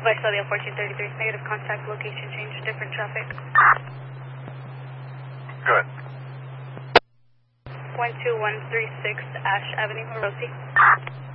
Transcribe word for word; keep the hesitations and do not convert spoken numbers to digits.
Visalia fourteen thirty-three, negative contact, location change, different traffic. Good. one two one three six Ash Avenue, Rosie.